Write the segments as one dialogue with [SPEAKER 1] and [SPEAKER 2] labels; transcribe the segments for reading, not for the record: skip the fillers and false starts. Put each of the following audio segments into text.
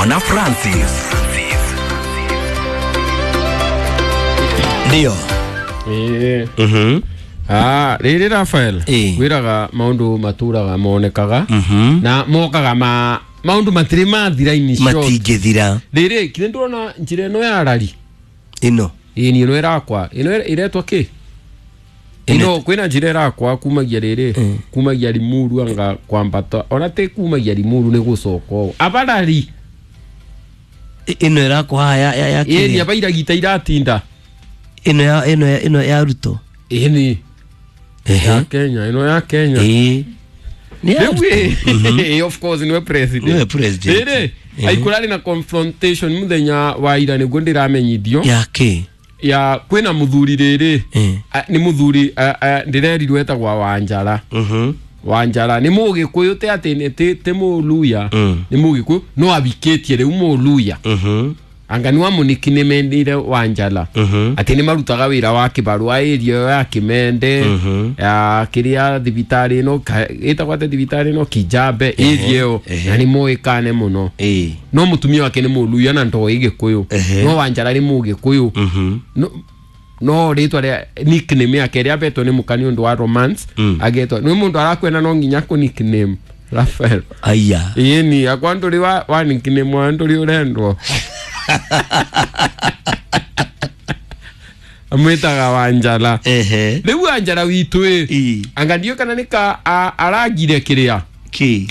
[SPEAKER 1] na Francis.
[SPEAKER 2] Ndio.
[SPEAKER 3] Riri Rafael. Wiraga maundu maturaga monekaga na mokaga maundu matirima thira-ini short.
[SPEAKER 2] Matingithira.
[SPEAKER 3] Riri kire ndona njire no ya rari.
[SPEAKER 2] Ino.
[SPEAKER 3] Ini no irakwa. Ino iretwa ki? Ino kwina njire irakwa kumagia riri. Kumagia Limuru anga kwambata. Ona te kumagia Limuru ni gucoko. Abarari.
[SPEAKER 2] Ino irakwa ya kiri.
[SPEAKER 3] Iri abaira gita iratinda.
[SPEAKER 2] Ino ya Ruto.
[SPEAKER 3] Ini. Ya Kenya, ino ya Kenya. Of course no president. Ere aikurari na confrontation muthenya wa ira ni gondira amenyithio.
[SPEAKER 2] Yake.
[SPEAKER 3] Ya kwina muthuri riri. Ni muthuri ndirerirwe etagwa Wanjara. Wanjara ni mugikuyu te ati te muluya. Ni mugikuyu no abiketie riu muluya. Anga ni wamunikine mendire Wanjala. Ati ni marutaga wira wa kibaru area ya Kimende ya kiria thibitari no etagwa te thibitari no Kijabe area na ni moikane muno. No mutumia wake ni muluya na ndo igikuyu. No Wanjala ni mugikuyu. No ritwa ria nickname yake ria beto ni mukani ndo wa romance agetwa ni mundu arakwena no nginya ko nickname Rafael.
[SPEAKER 2] Aya.
[SPEAKER 3] Yeni akwanduri wa nickname wanduri urendwo. Amwitaga Wanjala. Riu Wanjala witu anga ndio kana nika aragire kiria
[SPEAKER 2] ki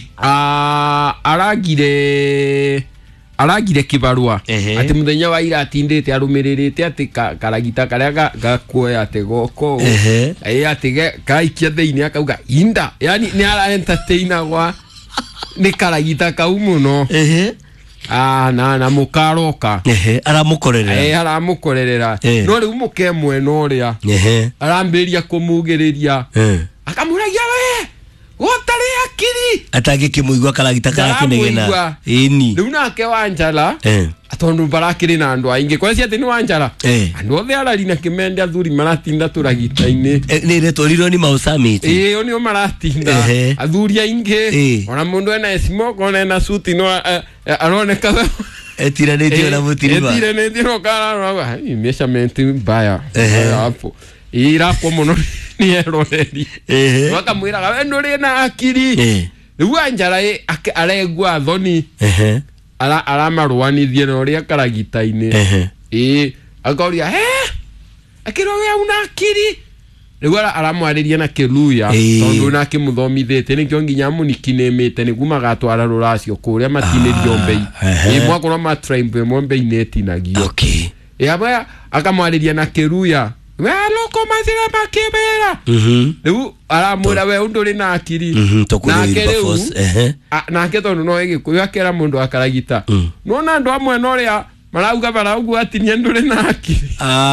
[SPEAKER 3] aragire kibarua ati muthenya wa ira atindite arumiririte ati karagita karia gakuoya ati goko ati kaikia thiini akauga inda yani ni ara entertainagwa ni karagita kau muno na mukaroka
[SPEAKER 2] aramukorerera
[SPEAKER 3] aramukorerera no riu muke mwena uria arambiria kumugiriria akamuragia we gotari akiri
[SPEAKER 2] atagikimuigwa karagita karakinegena ini
[SPEAKER 3] riu nake Wanjala atondu barakiri na andu aingi kwesi ati ni Wanjala andu othe arari na Kimende athuri maratinda turagita-ini
[SPEAKER 2] ni retoriro ni mausamiti
[SPEAKER 3] oni o maratinda athuri aingi ona mundu ena smoke ona na suit no aroneka
[SPEAKER 2] etiranitio na mutiriba
[SPEAKER 3] etiranitio kana measurement mbaya hapo irapo muno ni eroreri wakamwiraga we nduri na akiri riu Wanjala aregwa thoni aramarwanithie no ria karagita-ini akoria akiro we una akiri riu aramwariria na Kiluya tondu na kimuthomithite nikio nginya munikinemete nigu magatwara ruracio kuria matinirio mbei mwakorwo ma tribe mombe inetinagio aba akamwariria na Kiluya we loko mazira makibera riu aramwira we unduri na akiri na keriu na ketondu no igikuyu akera mundu akaragita nona ndo amwe no ria marauga baraugu atinia nduri na akiri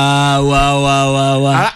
[SPEAKER 2] wa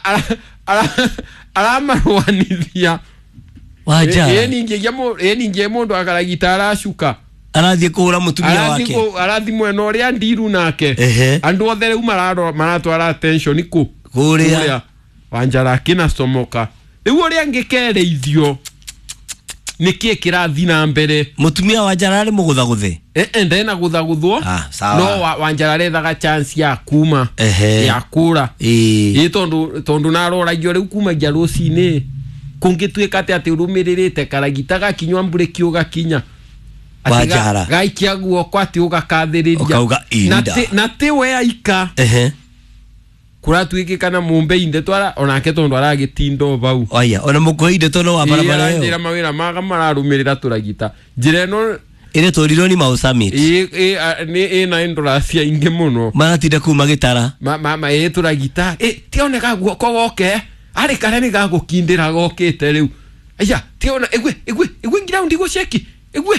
[SPEAKER 3] aramarwanithia
[SPEAKER 2] waja
[SPEAKER 3] yeningie mundu akaragita arashuka
[SPEAKER 2] arathie kuhura mutumia wake
[SPEAKER 3] arathi mwena uria ndiru nake andu othe riu maratwara attention ku kuria Wanjala kina somoka riu uria ngikereithio niki kirathi na mbere
[SPEAKER 2] mutumia wa Wanjala ari muguthaguthe
[SPEAKER 3] ndena guthaguthwo no Wanjala rethaga chance ya kuma ya kura tondu naroragio riu kumagia rucini kungituika ati urumiririte karagita gakinywa mbure kiuga kinya
[SPEAKER 2] Wanjala
[SPEAKER 3] gaikia guoko ati ugakathiriria na ti we aika kuratuike kana mumbe inde twara onake tondu aragitindo bau
[SPEAKER 2] aya ona mukoinde tono wa barabara yo
[SPEAKER 3] ndira mawira maga mararumirira turagita njire no
[SPEAKER 2] ire toriro ni mausamiti
[SPEAKER 3] ni na induracia ingi muno
[SPEAKER 2] maratinda kuma gitara
[SPEAKER 3] mama turagita tioneka guoko goke ari kare ni gagukindira gokite riu aya tiona egwe ngira ndigo sheki egwe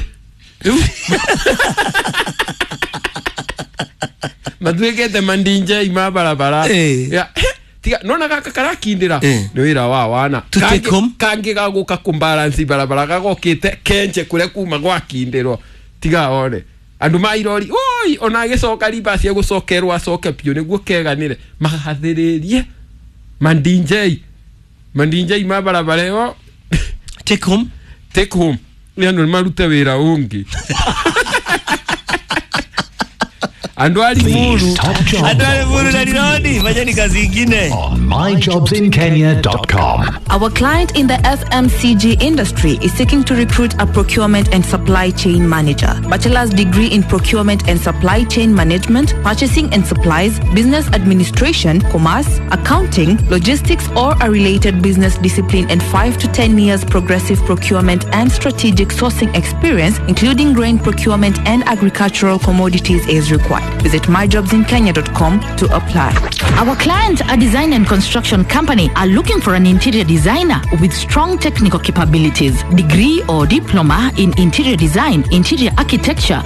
[SPEAKER 3] madwegete mandinje ima barabara ya tiga nona gaka karakindira ni wira wa wana kangi gaguka kumbalance barabara gagokite kenje kure kuma gwakindiro tiga one andu mairori oi ona gicoka riba cia gucokerwa acoke pio niguo keganire magathiririe mandinje ima barabara yo
[SPEAKER 2] take home
[SPEAKER 3] ni andu marute wira ungi Andwali muru
[SPEAKER 2] na Lironi fanyeni kazi ingine
[SPEAKER 1] on myjobsinkenya.com.
[SPEAKER 4] Our client in the FMCG industry is seeking to recruit a procurement and supply chain manager. Bachelor's degree in procurement and supply chain management, purchasing and supplies, business administration, commerce, accounting, logistics, or a related business discipline, and 5 to 10 years progressive procurement and strategic sourcing experience, including grain procurement and agricultural commodities, is required. Visit myjobsinkenya.com to apply.
[SPEAKER 5] Our client, a design and construction company, are looking for an interior designer with strong technical capabilities, degree or diploma in interior design, interior architecture,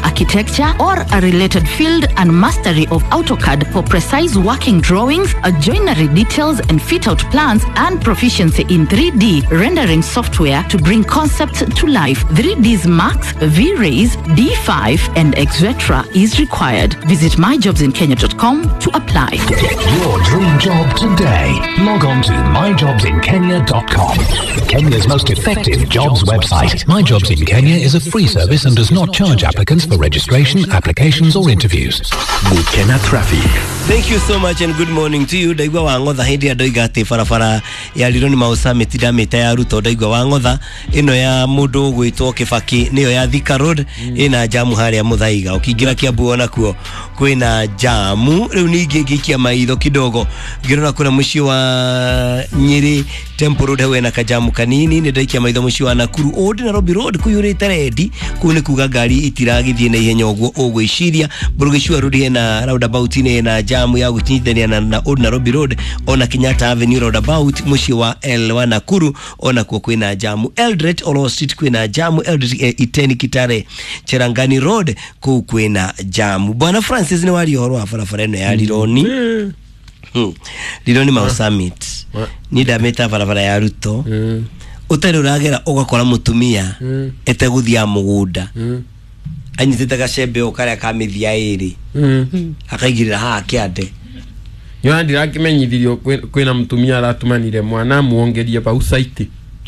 [SPEAKER 5] or a related field, and mastery of AutoCAD for precise working drawings, joinery details and fit-out plans, and proficiency in 3D rendering software to bring concepts to life. 3Ds Max, V-Rays, D5, and etc. is required. Visit myjobsinkenya.com to apply.
[SPEAKER 1] Get your dream job today. Log on to myjobsinkenya.com. Kenya's most effective jobs website. My Jobs in Kenya is a free service and does not charge applicants for registration, applications, or interviews. Mukena Traffic.
[SPEAKER 2] Thank you so much and good morning to you. Daigwa wangotha hindi ya doiga ati farafara ya Lironi Mau-Summit ndamite ya Ruto. Daigwa wangotha ino ya mundu gwitwo Kibaki niyo ya Thika Road ina jamu haria Muthaiga. Ukiingira Kiambu ona kuo kwina jamu. Riu ningi ngikia maitho kidogo ngirona kuna muci wa Nyeri Temple Road wena kajamu kanini. Ni ndaikia maitho muci wa Nakuru Old Nairobi Road kuyurite ready kune kuga ngari itiragithie na ihenya ogwo ogwiciria. Burugicua Road ina roundabout ine na jamu ya gutinyithania na Old Nairobi Road. Ona Kenyatta Avenue roundabout muci wa L1 Nakuru ona kuo kwina jamu. Eldoret Olo Street kwina jamu. Eldoret Iteni Kitare Cherangani Road ku kwina jamu. Bwana Francis ni wali horo wa farafara eno ya Lironi. Lironi Mau-Summit ni ndameta farafara ya Ruto. Utari uragera ugakora mutumia eteguthia mugunda anyitete gacembe ukaria kamithia iri akaigirira ha kiande
[SPEAKER 3] yo ndira kimenyithirio kwina mutumia aratumanire mwana muongerie bau site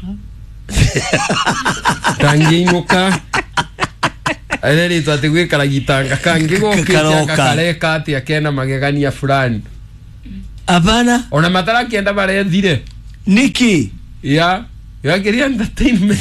[SPEAKER 3] tangiinuka areri twate gwikara gitanga kangi gokira kareka ati akena magegania fulani
[SPEAKER 2] abana
[SPEAKER 3] ona matara kienda barethire
[SPEAKER 2] niki
[SPEAKER 3] ya yageria entertainment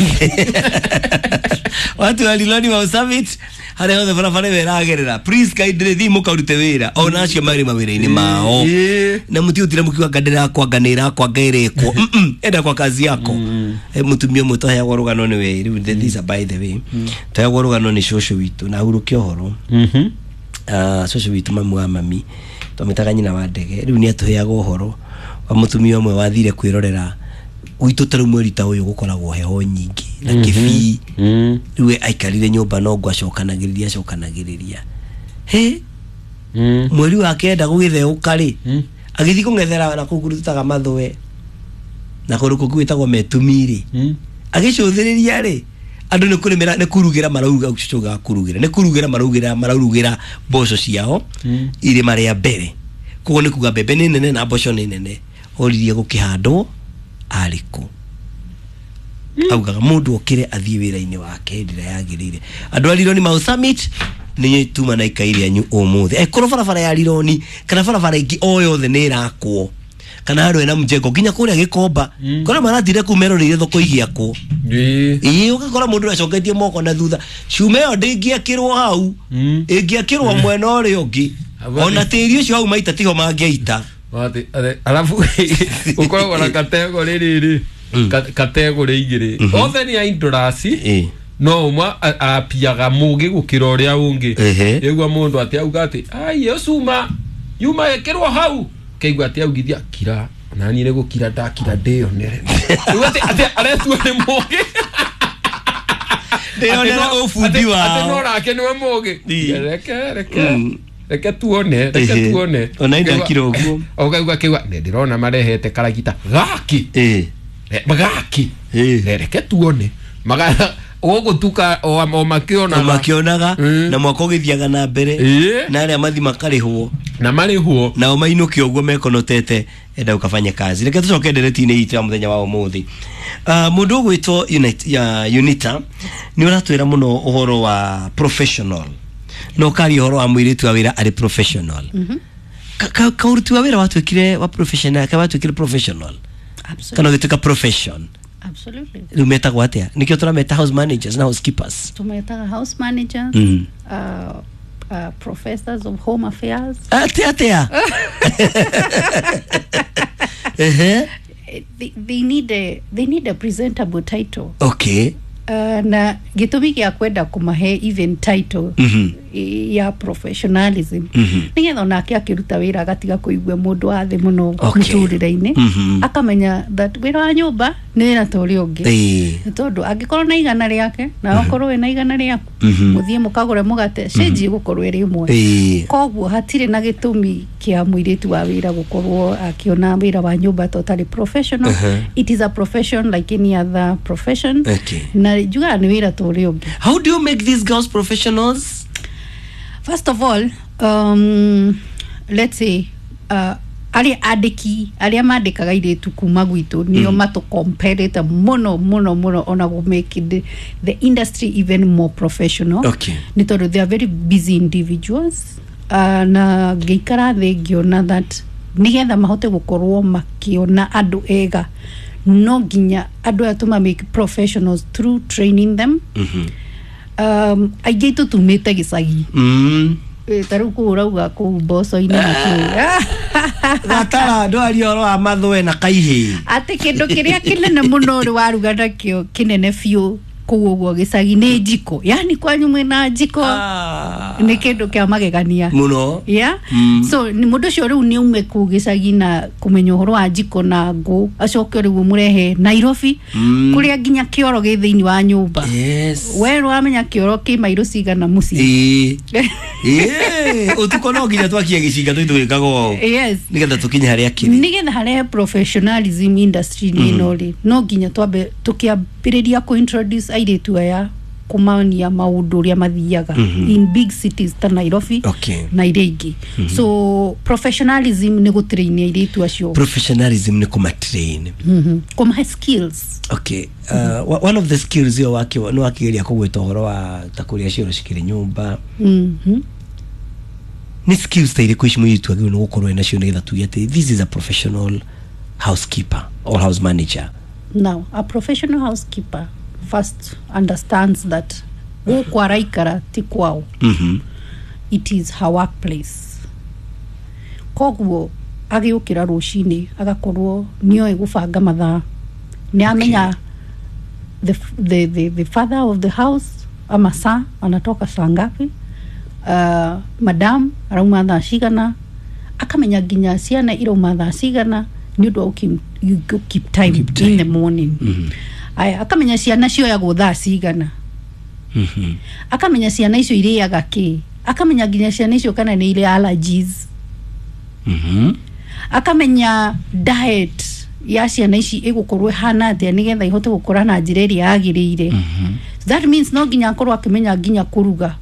[SPEAKER 2] watu wa Lironi Mau-Summit hare hothe farafara weragerera please kaidire thimu kaurute wira ona acio mari mawira-ini mao na mutiutire mukiwa ngandira kwa nganira kwa ngairekwo enda kwa kazi yako mutumia mwe toheagwo rugano ni we riu this by the way toheagwo rugano ni shosho witu na huruke horo shosho witu mamu wa mami tometaga nyina wa ndege riu ni atuheagwo horo wa mutumia mwe wathire kwirorera uitu taru mweri ta uyu gukoragwo heho nyingi na kibi riwe aikarire nyumba no gwacokanagiriria he mweri wa kenda gugitheuka ri agithi kungethera na kugurutaga mathwe na kuruko gwitagwo metumiri agicuthiriria ri andu ni kurimira ni kurugira marauga ucuga kurugira ni kurugira maraugira boco ciao iri maria mbere kugo ni kuga bebe ni nene na boco ni nene oririe gukihandwo ariko augaga mundu okire athie wira-ini wake ndira yagirire. Andu a Lironi Mau-Summit ni tuma na ikaire anyu umuthi ekoro farafara ya Lironi kana farafara ingi o yothe ni irakwo kana haru ena mjengo nginya kuria Gikomba kora maratire kumero ni thoko igiakwo ugakora mundu acoketie moko na thutha ciume yo ndingiakirwo hau ingiakirwo mwena uri ungi ona tiri ucio hau maita tiho mangiaita
[SPEAKER 3] wate alafu ukoragwo na category riri category igiri othe ni indurasi no uma apiaga mugi gukira uria ungi egwa mundu ati auga ati ai yosuma yuma ekirwo hau keigwa ati augithia kira nani ni gukira ndakira ndio nere ati aretu ni mugi ndio nere ofudi wa ati no rake niwe mugi reke tuone ona ida kirogo ogauga kiwa ndirona marehete karagita gaki magaki reke tuone maga ogutuka o makionaga na mwako githiaga na mbere na aria mathi makarihwo na marihwo na o mainuki ogwo mekonotete enda ukafanya kazi. Reke tucoke ndereti-ini itu ya muthenya wa umuthi. Mundu gwitwo Unita ni uratwira muno uhoro wa professional
[SPEAKER 2] no kari horo wa mwiritu wa wira ari professional kaurutu wa wira watu kile wa professional ka watu kile professional kana gituka profession
[SPEAKER 6] absolutely
[SPEAKER 2] lumeta gwatia nikio turameta house managers na housekeepers
[SPEAKER 6] tumeta house managers professors of home affairs
[SPEAKER 2] atia
[SPEAKER 6] they need a presentable title.
[SPEAKER 2] Okay.
[SPEAKER 6] Na gitumi kia kwenda kumahe even title ya professionalism nigetha nake akiruta wira agatiga kuigwa mundu wa thi muno muturire-ini akamenya that wira wa nyumba ni wira tori ungi tondu angikorwo na igana riake na okorwo we na igana riaku muthie mukagure mugate cenji gukorwo iri imwe koguo hatire na gitumi kia mwiritu wa wira gukorwo akiona wira wa nyumba totally professional. It is a profession like any other profession. Na juga ni wira tori ungi.
[SPEAKER 2] How do you make these girls professionals?
[SPEAKER 6] First of all, let's say aria mandikaga iretu kuma gwitu nio matu compare mono ona go make the industry even more professional. Ni tondu they are very busy individuals na geikara the giona that nigetha mahote gukorwo makiona andu ega no ginya andu atuma make professionals through training them. Aigetu tumete gisagi taruku urauga ku boso ina
[SPEAKER 2] gatara ndo arioro amathwe na kaihi
[SPEAKER 6] ate kindu kiria kinene muno ri waruga nakio kinene fiu kuguo gisagi ni jiko yani kwanyu mwena jiko ni kindu kia magegania
[SPEAKER 2] muno
[SPEAKER 6] so ni mundu cio riu ni ume ku gisagi na kumenya horo wa jiko na ngo acoke riu murehe Nairobi kuria ginya kioro gi thiini wa nyumba weru amenya kioro ki mairo cigana muci
[SPEAKER 2] utuko no ginya twakie gicinga twitwikago nigetha tukinye haria kiri
[SPEAKER 6] nigetha haria professionalism industry ni nori no ginya twambe tukiambiriria ku introduce airetu aya kumania maundu uria mathiaga in big cities ta Nairobi na iregi. So professionalism ni gutrainia airetu acio.
[SPEAKER 2] Professionalism ni kumatrain
[SPEAKER 6] kuma skills.
[SPEAKER 2] One of the skills yo wake no akigeria kugweta horo wa takuria ciro cikiri nyumba ni skills taire kuishimu yitu agi no gukorwo na cio nigetha tugete this is a professional housekeeper or house manager.
[SPEAKER 6] Now a professional housekeeper first understands that kwaraikara ti kwao. It is her workplace. Koguo agiukira rucini agakorwo nioe gubanga mathaa ni amenya the father of the house ama saa anatoka saa ngapi, madam arauma thaa cigana, akamenya ginya ciana irauma thaa cigana ni undu you keep time in the morning. Aya akamenya ciana cioyagwo thaa cigana, akamenya ciana icio iriaga ki, akamenya ginya ciana icio kana ni ile allergies, akamenya diet ya ciana ici igukorwo hana atia nigetha ihote gukura na njira iria yagirire. That means no ginya akorwo akimenya ginya kuruga.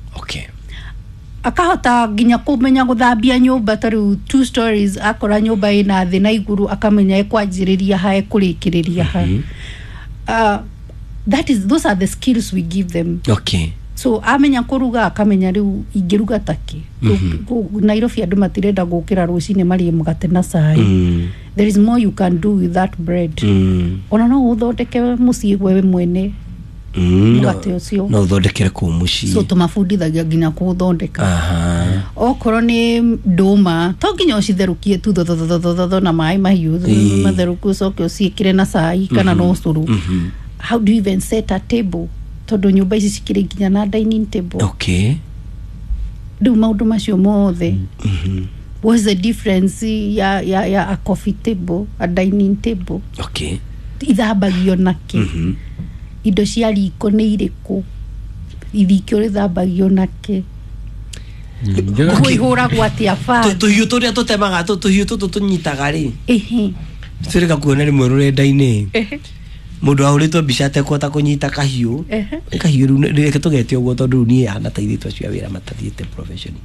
[SPEAKER 6] Akahota ginya kumenya guthambia nyumba taru 2 stories akora nyumba ina thi na iguru akamenya ekwanjiriria ha ekurikiriria ha. Those are the skills we give them. So amenya kuruga akamenya riu ingiruga taki. Nairobi andu matirenda gukira rucini mari mugate na cai. There is more you can do with that bread. Ona no uthondeke mucii wewe mwene mugate ucio
[SPEAKER 2] no uthondekere ku mucii. So
[SPEAKER 6] tumafundithagia ginya kuthondeka. Okorwo ni nduma to ginya ucitherukie tu thotho na mai mahiu matheruku coke uciikire na cai kana no curu. How do you even set a table? Todo nyumba ici cikire ginya na dining table. Do maundu macio mothe. What's the difference ya a coffee table, a dining table? Ithambagio naki. Indo cia riko ni iriku. Ithikio rithambagio naki. Kuihura gwatia fa.
[SPEAKER 2] Tuhiu turia tutemaga tuhiu tunyitaga ri. Cirika kuona rimwe rurenda-ini. Mundu aurito mbica atekota kunyita kahiu kahiu reke tugete uguo tondu ni ana taithitwa cia wira matathiete profession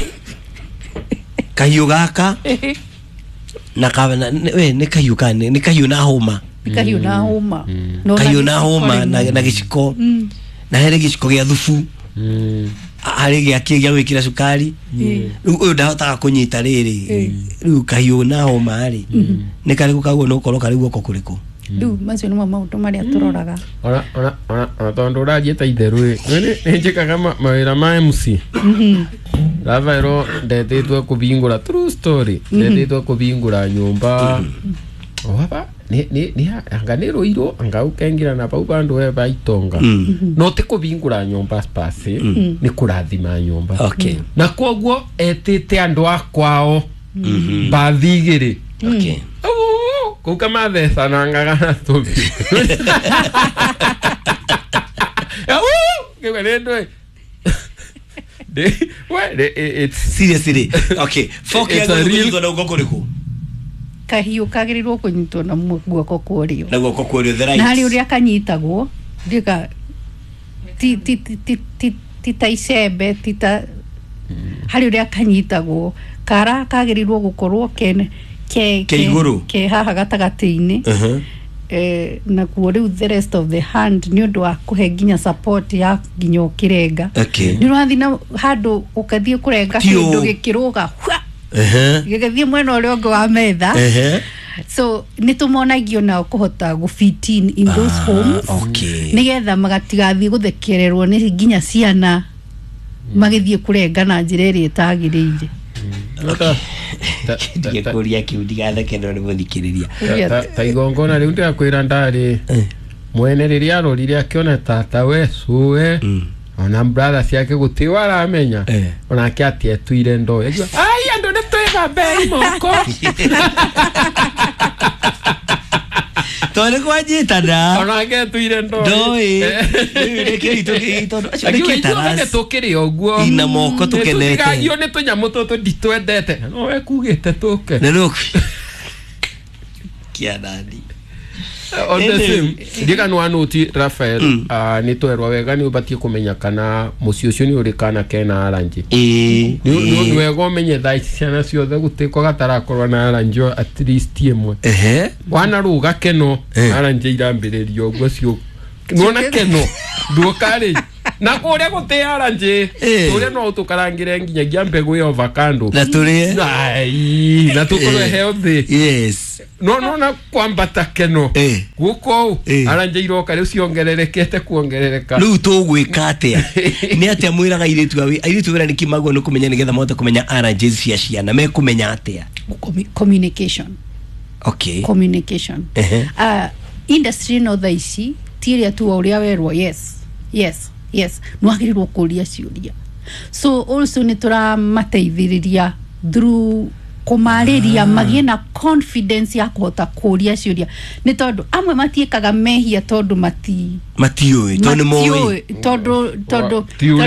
[SPEAKER 2] kahiu gaka na kana we ni kahiu kane ni kahiu na homa
[SPEAKER 6] kahiu na homa
[SPEAKER 2] kahiu na homa na giciko na here giciko gia thufu arige akigya wikira sukari uyu ndahota kunyita riri riu kahiu naho mari ni kari gukaguo no koro kari guoko kuriku
[SPEAKER 6] riu macio ni maundu maria turoraga
[SPEAKER 3] ona tondu uragieta itheru ni njikaga mawira ma MC Ravero ndetitwe kubingura true story ndetitwe kubingura nyumba oba ni anganero iro anga ukengira na pau bandu we baitonga no te kubingura nyumba space ni kurathima nyumba
[SPEAKER 2] okay
[SPEAKER 3] na koguo etete andu akwao bathigire
[SPEAKER 2] okay
[SPEAKER 3] kuka mathesa na ngaga tobi kewerendo it's
[SPEAKER 2] seriously okay foke ya guko na guko kuriku
[SPEAKER 6] kahiu kagirirwo kunyitwo na guoko kurio
[SPEAKER 2] na guoko kurio the right
[SPEAKER 6] na hari uria kanyitagwo ndika ti taicembe tita hari uria kanyitagwo kara kagirirwo gukorwo ke
[SPEAKER 2] iguru
[SPEAKER 6] ke haha gatagati-ini na kuo riu the rest of the hand ni undu wa kuhe nginya support ya nginya ukirenga ni urathi na handu ukathie kurenga kindu gikiruga gĩgĩthiĩ mwena ũrĩa ũngĩ wa metha so nĩtũmonagio nao kũhota gũfit in those homes nĩgetha magatigathiĩ gũthekererwo nĩ nginya ciana magĩthiĩ kũrenga na njĩra ĩrĩa ĩtagĩrĩire
[SPEAKER 2] ndĩkũria kiundi gathekererwo nĩ mũthikĩrĩria
[SPEAKER 3] ta igongona rĩu ndĩrakwĩra ndarĩ mwene rĩrĩa arorire akĩona tata we suwe ona brother ciake gutiwa aramenya ona kiati etuire ndo ai andu ne twega beri moko
[SPEAKER 2] tole kwajita da
[SPEAKER 3] ona getuire ndo
[SPEAKER 2] ndoi reke ito
[SPEAKER 3] akiki tarasi tukiri oguo
[SPEAKER 2] ina moko tukenete
[SPEAKER 3] tukagio ne tunyamu tutu nditwendete no we kugite tuke
[SPEAKER 2] na look kia dadi
[SPEAKER 3] on the same ndiga no anuti Rafael ni twerwa wega ni ubatie kumenya kana mucio cio ni uri kana kena aranji ni wega umenye thai ciana ciothe gutiko gatarakorwa na aranji at least imwe wana ruga keno aranji irambiririo gwo cio nona keno ndukari na kuria guti aranji turia no utukarangire nginya giambegu ya avocado
[SPEAKER 2] na turie
[SPEAKER 3] ai na tukorwe healthy
[SPEAKER 2] yes
[SPEAKER 3] no na kwambata keno guko aranje iroka riu ciongererekete kuongerereka
[SPEAKER 2] riu tugwika atia ni atia mwiraga iritu wira ni kimagwo no kumenya nigetha mote kumenya aranje cia ciana me kumenya atia
[SPEAKER 6] communication
[SPEAKER 2] okay
[SPEAKER 6] communication industry no thaici tiria tu uria werwo yes nwagirirwo kuria ciuria so also ni turamateithiriria through kumariria magie na confidence ya kuhota kuria ciuria ni tondu amwe matiekaga mehia tondu
[SPEAKER 2] matioi tondu moi
[SPEAKER 6] tondu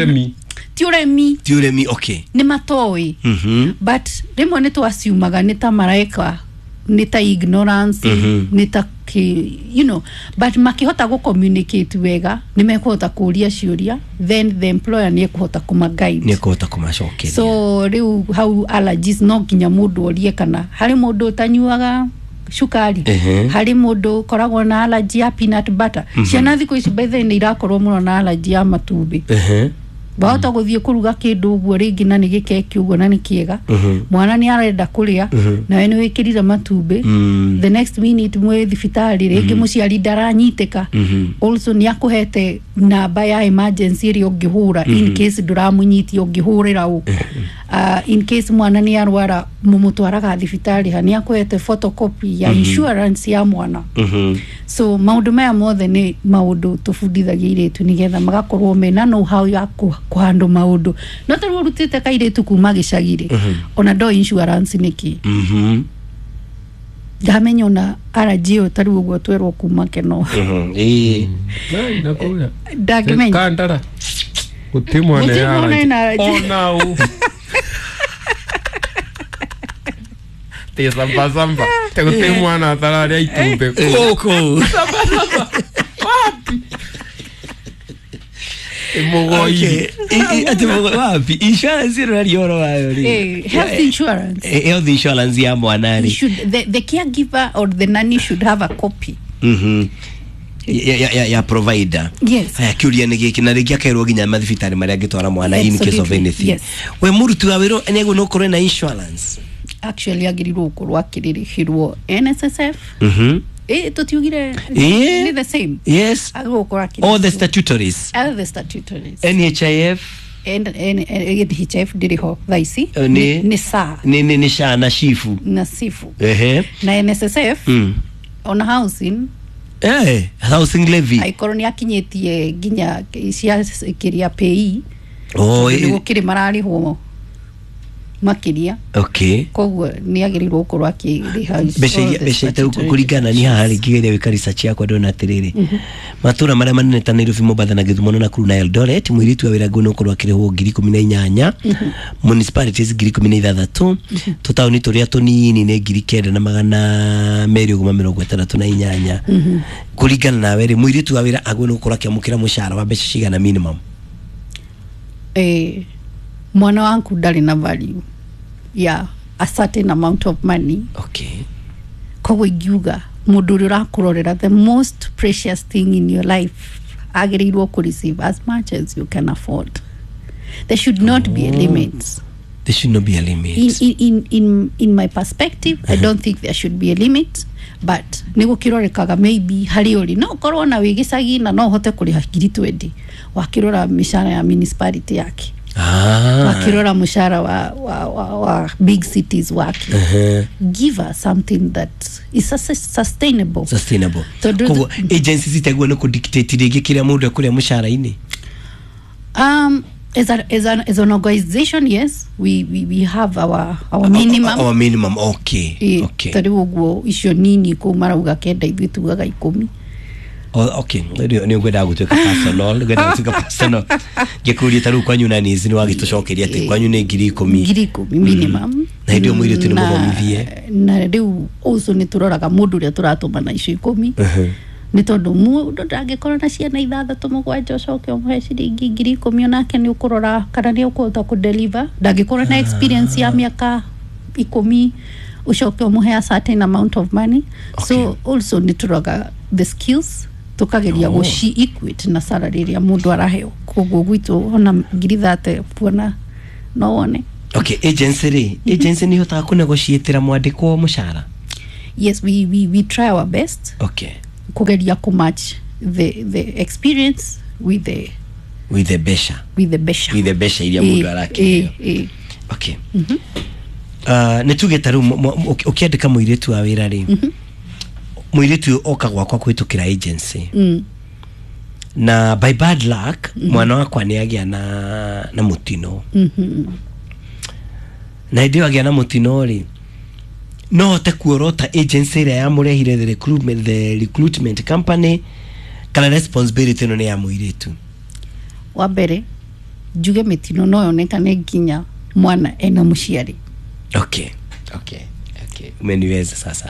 [SPEAKER 2] tiuremi okay
[SPEAKER 6] ni matoi but rimo ni twasiumaga ni ta maraika ni ta ignorance ni ta you know but makihota go communicate wega ni mekuhota kuria ciuria then the employer ni ekuhota kuma guide
[SPEAKER 2] ni ekuhota kuma cokeria
[SPEAKER 6] so riu how allergies no kinya mundu orie kana hari mundu tanyuaga shukari hari mundu koragwo na allergy ya peanut butter ciana thiko ici by the way ni irakorwo muno na allergy ya matumbi bahota guthie kuruga kindu uguo ringi na ni gikeki uguo na ni kiega mwana ni arenda kuria na we ni wikirira matumbi the next minute mwe thibitari ringi muciari ndaranyiteka also ni akuhete namba ya emergency ri ungihura in case nduramunyiti ungihurira u in case mwana ni arwara mumutwaraga thibitari hani akuhete photocopy ya insurance ya mwana so maundu maya mothe ni maundu tufundithagia iritu nigetha magakorwo mena know how ya kuhandle maundu no taru rutite kairitu kuma gicagire ona do insurance niki ndamenya ona arajio taru uguo twerwo kuma keno
[SPEAKER 3] na kuya
[SPEAKER 6] ndakimenya
[SPEAKER 3] kandara gutimwa ne ona u te samba te gutimwa na tarari itumbe
[SPEAKER 2] koko
[SPEAKER 3] wapi emogoi
[SPEAKER 2] ati wapi insurance radio wayo
[SPEAKER 6] health insurance
[SPEAKER 2] ya mwanani
[SPEAKER 6] the caregiver or the nanny should have a copy
[SPEAKER 2] ya provider.
[SPEAKER 6] Yes.
[SPEAKER 2] Haya kiuria ni giki na rigia kairwo ginya mathibitari maria ngitwara mwana in case of anything.
[SPEAKER 6] Yes.
[SPEAKER 2] We murutu wa wiro ene no kore na insurance.
[SPEAKER 6] Actually agirirwo kurwa kiririhirwo NSSF. Tutiugire
[SPEAKER 2] ni
[SPEAKER 6] the same.
[SPEAKER 2] Yes. All the statutories. NHIF
[SPEAKER 6] and NHIF diriho thaisi ni saa
[SPEAKER 2] ni sha na shifu
[SPEAKER 6] na sifu na NSSF on housing
[SPEAKER 2] housing levy
[SPEAKER 6] aikoroni akinyetie ginya cia kiria pay ni kiri marari ho makiria koguo ni agirirwo gukorwo akiriha
[SPEAKER 2] besha kuringana ni haha ringigeria wika research yakwa ndona atiriri matura maria manene ta Nairobi, Mombasa na Githumo na Nakuru na Eldoret mwiritu wa wira ngono gukorwo akirihwo 18,000 municipalities 16,000 tutaoni turia tunini ni 9,268 kuringana na were mwiritu wa wira agono gukorwo akiamukira mushara wa besha cigana minimum
[SPEAKER 6] mwana wangu ndari na value a certain amount of money. Koguo ingiuga mundu uri urakurorera the most precious thing in your life agirirwo ku receive as much as you can afford. There should not be a limit.
[SPEAKER 2] There should not be a limit.
[SPEAKER 6] In my perspective, I don't think there should be a limit, but nigukirorekaga maybe hari uri no korwo na wigicagi na no hote kuriha 20 wakirora mishara ya municipality yake. Wakirora mushara wa big cities waki. Give us something that is sustainable.
[SPEAKER 2] Koguo agencies zitagwa no dictate rigi kira mundu akuria mushara ini.
[SPEAKER 6] As an organization, yes, we have our minimum.
[SPEAKER 2] Our minimum, okay.
[SPEAKER 6] Tariwo isho nini ko marauga kenda ithu tugaga 10.
[SPEAKER 2] Okay, ni ngwenda gutuka personal. Gikuria taru kwanyu na nizi ni wagitucokeria ati kwanyu ni 10,000
[SPEAKER 6] minimum.
[SPEAKER 2] Na ndio mwiri tu ni muthomithie.
[SPEAKER 6] Na riu also ni turoraga mundu ria turatuma na icio 10. Ni tondu mundu ndangikora na ciana 6-7 ucoke umuhe ciringi 10,000 nake ni ukurora kana ni ukuhota ku deliver ndangikora na experience ya miaka 10 ucoke umuhe a certain amount of money. So also ni turoraga the skills tukageria guci equate na salary ya mundu araheo koguo gwitu ona 30 puona no one.
[SPEAKER 2] Agency ni hota ku negotiate mwandiko mushara.
[SPEAKER 6] Yes, we try our best. Kugeria ku match the experience with the besha iria mundu arake. Netuge taru ukiandika muiritu wa wira ri muiritu oka gwakwa kwitukira agency na by bad luck mwana wakwa ni agia na mutino na ndio agia na mutino ri no te kuorota agency ria ya murehire the recruitment company kana responsibility no ni ya muiritu wa mbere njuge mitino no yonekane nginya mwana ena muciari.
[SPEAKER 2] Okay. Umeniweza sasa.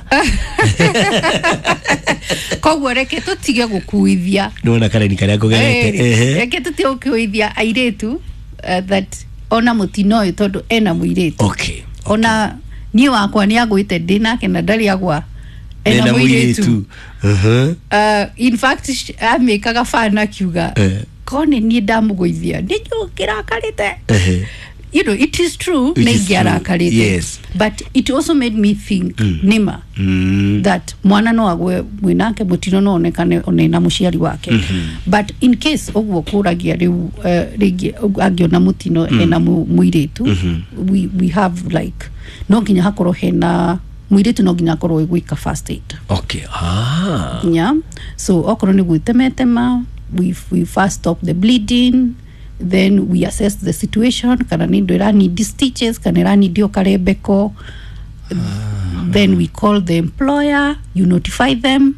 [SPEAKER 6] Koguo reke tutige gukuithia.
[SPEAKER 2] Nona kana ni karia kugerete.
[SPEAKER 6] Reke tutige gukuithia airetu that ona mutino yo tondu ena muiretu. Ona ni wakwa ni agwite ndinake na ndari agwa ena muiretu. In fact amekaga fana kiuga. Kone ni ndamugoithia. Ndijo kirakarite. You know, it is true.
[SPEAKER 2] Yes.
[SPEAKER 6] But it also made me think, Nima, that mwana no agwe mwinake mutino no onekane onena muciari wake. But in case ogwo kuragia riu rigi agiona mutino ena muiretu, we have like no nginya hakorwo hena muiretu no nginya hakorwo igwika first aid. Yeah. So okorwo ni gwitemetema, we first stop the bleeding. Then we assess the situation kana ni ndo need stitches kana ni dio karebeko. Then we call the employer, you notify them.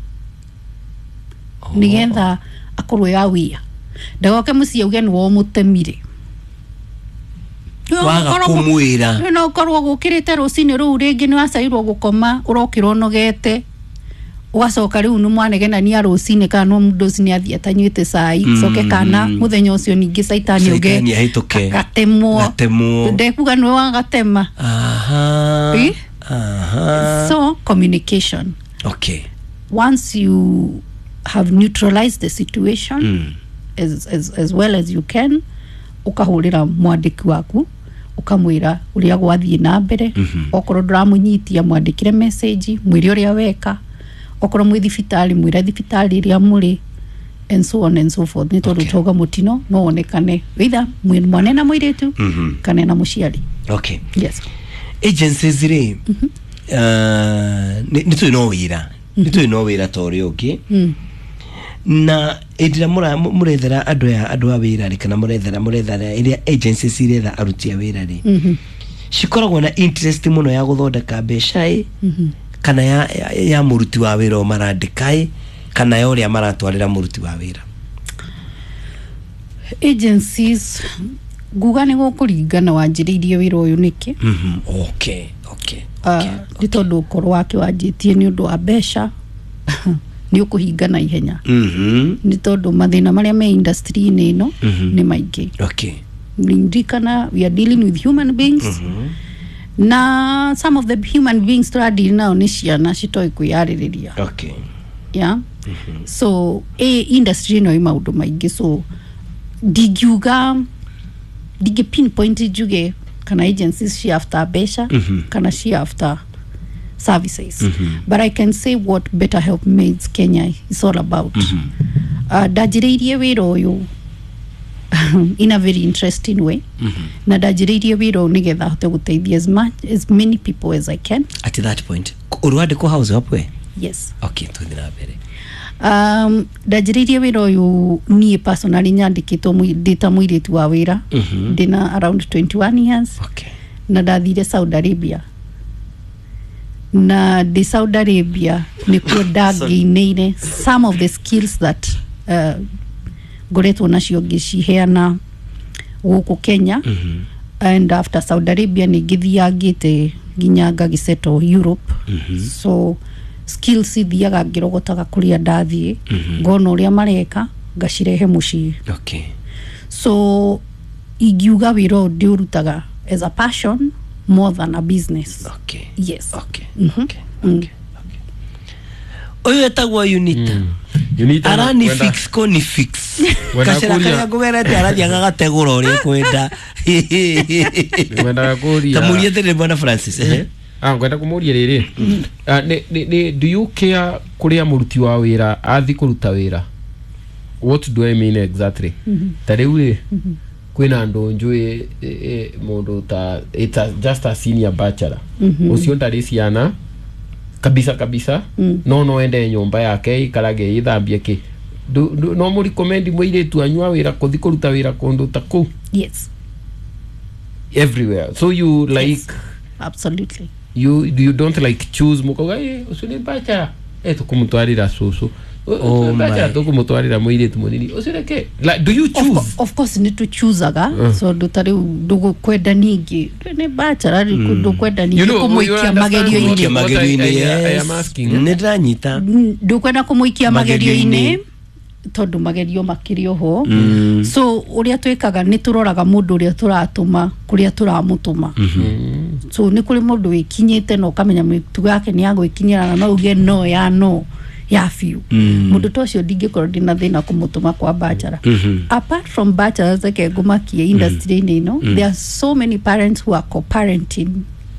[SPEAKER 6] Nigetha akorwo ya wia ndagoke mucie uge ni wo mutemire
[SPEAKER 2] waga kumwira
[SPEAKER 6] no korwo gukirite rucini ru ringi ni wacairwo gukoma urokirwo nogete ugacoka riu ni mwanegena ni arucini kana no mundoci ni athia tanyuite cai coke kana muthenya ucio ningi saitani uge gatemwo ndekuga ni wagatema. So communication.
[SPEAKER 2] Okay.
[SPEAKER 6] Once you have neutralized the situation as well as you can, ukahurira mwandiki waku ukamwira uria gwathie na mbere okoro ndiramunyitia mwandikire message mwiri uria weka okoro mwi thibitari mwira thibitari ria muri and so on and so forth. Nito rutoga mutino no onekane either mwana na mwiretu kana na muciari.
[SPEAKER 2] Okay.
[SPEAKER 6] Yes.
[SPEAKER 2] Agencies ri nito no wira tori okay. Na edira murethera andu a wira ri kana murethera iria agencies iretha aruti a wira ri cikoragwo na interest muno ya guthondeka mbeca kana ya muruti wa wira marandika kana ya uria maratwarira muruti wa wira.
[SPEAKER 6] Agencies gugane gukuringana wanjiririe wira uyu niki.
[SPEAKER 2] Okay.
[SPEAKER 6] Ni tondu ukoro wake wanjitie ni undu wa mbeca ni ukuhingana ihenya. Ni tondu mathina maria me industry ino ni maingi.
[SPEAKER 2] Okay.
[SPEAKER 6] Nindikana we are dealing with human beings. Na some of the human beings to are dealing now ni ciana citoi kwiyaririria.
[SPEAKER 2] Okay.
[SPEAKER 6] Yeah. So industry no maundu maingi, so digiuga dige pinpoint juge kana agencies she after besha kana she after services. But I can say what Better Help Maids Kenya is all about. Dajireirie wira uyu in a very interesting way. Na dajireirie wira uyu nigetha hote guteithia as many people as I can.
[SPEAKER 2] At that point uruade ko house hapwe.
[SPEAKER 6] Yes.
[SPEAKER 2] Okay, tuthina mbere.
[SPEAKER 6] Dajireirie wira uyu nie personally nyandikitwo data muiritu wa wira ndina around 21 years.
[SPEAKER 2] Okay.
[SPEAKER 6] Na dathire Saudi Arabia. Na the Saudi Arabia ni kudagineire some of the skills that goretwo nacio ngiciheana guku Kenya. And after Saudi Arabia ni githiangite ginya ngagiseto Europe. So skills thiaga ngirogotaga kuria ndathie ngona uria mareka ngacirehe mucii.
[SPEAKER 2] Okay.
[SPEAKER 6] So igiuga wiro ndiurutaga as a passion more than a business.
[SPEAKER 2] Okay.
[SPEAKER 6] Yes.
[SPEAKER 2] Okay. Okay. Oyo etagwa Unita.
[SPEAKER 3] Unita
[SPEAKER 2] arani fix ko ni fix. Kashira kaya gugerete arathia gategura uri kwenda.
[SPEAKER 3] Wenda kuria.
[SPEAKER 2] Tamuria tere bwana Francis
[SPEAKER 3] ngwenda kumuria riri do you care kuria muruti wa wira athi kuruta wira? What do I mean exactly? Tareure kwina ndo njui mundu ta it's just a senior bachelor ucio ndari ciana kabisa no ende nyumba yake ikarage ithambie ki no mu recommend muiretu anywa wira kuthi kuruta wira kundu ta ku?
[SPEAKER 6] Yes.
[SPEAKER 3] Everywhere. So you like?
[SPEAKER 6] Yes. Absolutely.
[SPEAKER 3] You don't like choose mukoga usuni bacha tukumutwarira susu bacha tukumutwarira muiretu munini usireke like do you choose?
[SPEAKER 6] Of course need to choose aga so dutari ndugu kwenda ningi ne bacha rari kwenda ningi kumuikia magerio ine
[SPEAKER 3] I am asking
[SPEAKER 2] nedanyita
[SPEAKER 6] ndukwenda kumuikia magerio ine tondu magerio makirio ho. So uria twikaga ni turoraga mundu uria turatuma kuria turamutuma. So ni kuri mundu wikinyite no kamenya mitugo yake ni yago ikinyira na uge no ya few mundu tocio ndingikorwo ndina thina kumutuma kwa bachelor. Apart from bachelors like gumakia industry ni no there are so many parents who are co-parenting.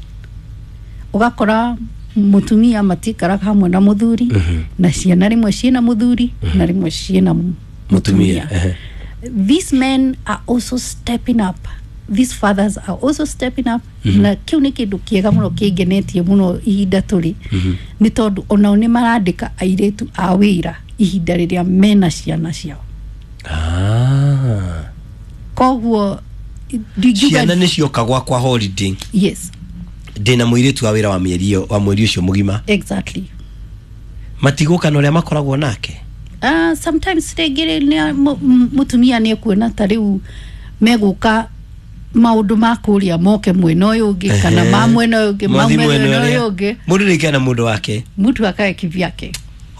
[SPEAKER 6] Ugakora mutumia matikara hamwe na muthuri na ciana rimwe ciena muthuri na rimwe ciena mutumia. These men are also stepping up. These fathers are also stepping up. Na kiu ni kindu kiega muno kingenetie muno ihinda turi ni tondu ona oni marandika airetu a wira ihinda riria mena ciana ciao. Koguo
[SPEAKER 2] ciana ni ciokagwa kwa holiday.
[SPEAKER 6] Yes.
[SPEAKER 2] Ndina muiretu wa wira wa mweri ucio mugima.
[SPEAKER 6] Exactly.
[SPEAKER 2] Matiguka no ria makoragwo nake.
[SPEAKER 6] Sometimes regere ni mutumia ni kuona tariu meguka maundu makuria moke mweno yoge kana mamweno yoge mamweno yoge
[SPEAKER 2] mundu rikana mundu wake
[SPEAKER 6] mutu akae kivyake.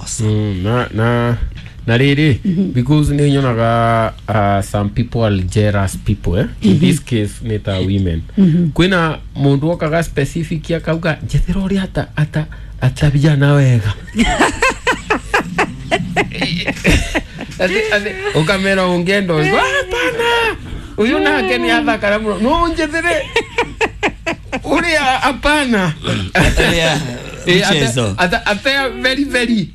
[SPEAKER 3] Na riri because ni nyonaga some people are jealous people in this case neta women kwina mundu okaga specific akauga njethero ri ata vijana wega ukamera ungendo hapana uyu nake ni athakara muno no njethire uria hapana ata very very